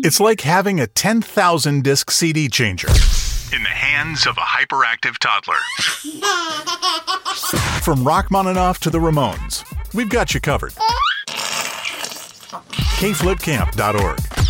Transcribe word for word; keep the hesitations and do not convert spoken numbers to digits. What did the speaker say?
It's like having a ten thousand disc C D changer in the hands of a hyperactive toddler. From Rachmaninoff to the Ramones, we've got you covered. K flip camp dot org